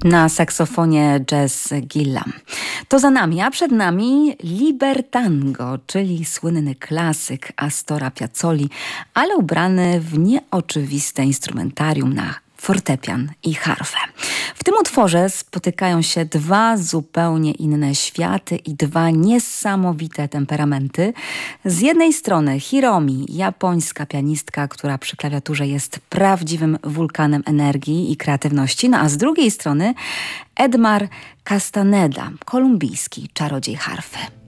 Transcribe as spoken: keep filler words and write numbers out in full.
Na saksofonie jazz Gillam. To za nami, a przed nami Libertango, czyli słynny klasyk Astora Piazzoli, ale ubrany w nieoczywiste instrumentarium na fortepian i harfę. W tym utworze spotykają się dwa zupełnie inne światy i dwa niesamowite temperamenty. Z jednej strony Hiromi, japońska pianistka, która przy klawiaturze jest prawdziwym wulkanem energii i kreatywności, no a z drugiej strony Edmar Castaneda, kolumbijski czarodziej harfy.